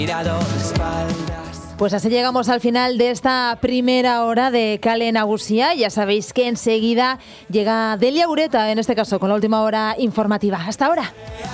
Pues así llegamos al final de esta primera hora de Kale Nagusia. Ya sabéis que enseguida llega Delia Ureta, en este caso, con la última hora informativa. Hasta ahora.